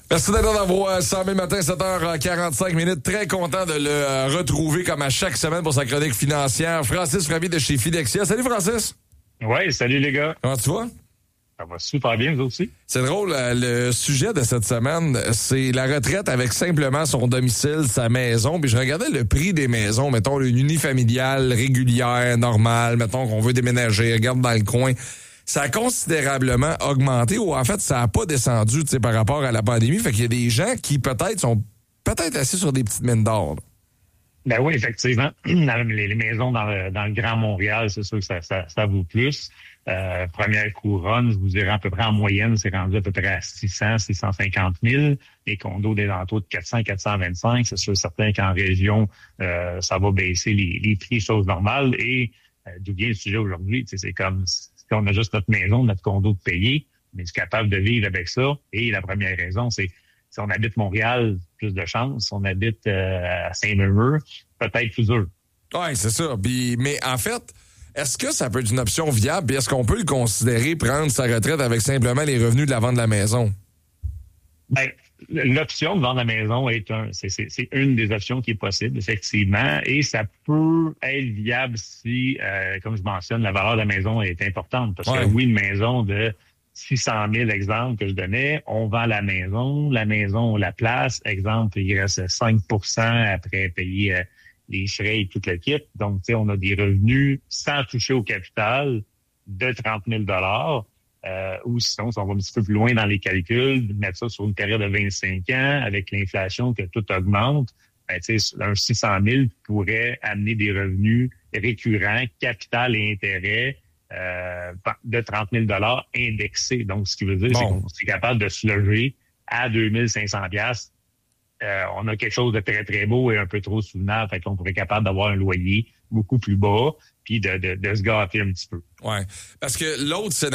Merci d'être dans vos 100 000 matin, 7h45. Très content de le retrouver comme à chaque semaine pour sa chronique financière. Francis Ravi de chez Fidexia. Salut Francis. Oui, salut les gars. Comment tu vas? Ça va super bien, vous aussi. C'est drôle, le sujet de cette semaine, c'est la retraite avec simplement son domicile, sa maison. Puis je regardais le prix des maisons, mettons une unifamiliale régulière, normale, mettons qu'on veut déménager, regarde dans le coin. Ça a considérablement augmenté ou en fait, ça n'a pas descendu par rapport à la pandémie. Fait qu'il y a des gens qui peut-être sont assis sur des petites mines d'or. Ben oui, effectivement. Les maisons dans le Grand Montréal, c'est sûr que ça vaut plus. Première couronne, je vous dirais à peu près en moyenne, c'est rendu à peu près à 650 000. Les condos des alentours de 400, 425. C'est sûr certain qu'en région, ça va baisser les prix, chose normale. Et d'où vient le sujet aujourd'hui? C'est comme si on a juste notre maison, notre condo de payer, mais est capable de vivre avec ça. Et la première raison, c'est si on habite Montréal, plus de chance. Si on habite à Saint-Meumer, peut-être plus dur. Oui, c'est ça. Mais en fait, est-ce que ça peut être une option viable? Puis est-ce qu'on peut le considérer prendre sa retraite avec simplement les revenus de la vente de la maison? Ben, l'option de vendre la maison c'est une des options qui est possible, effectivement, et ça peut être viable si, comme je mentionne, la valeur de la maison est importante. Parce que oui, une maison de 600 000, exemple, que je donnais, on vend la maison, on la place, exemple, il reste 5 % après payer les frais et tout le kit. Donc, tu sais, on a des revenus sans toucher au capital de 30 000 ou sinon, si on va un petit peu plus loin dans les calculs, mettre ça sur une période de 25 ans, avec l'inflation que tout augmente, ben, tu sais, un 600 000 pourrait amener des revenus récurrents, capital et intérêt, de 30 000 indexés. Donc, ce qui veut dire, c'est qu'on est capable de se loger à 2 500 $. On a quelque chose de très, très beau et un peu trop souvenable. Fait qu'on pourrait être capable d'avoir un loyer beaucoup plus bas puis de se gâter un petit peu. Ouais. Parce que l'autre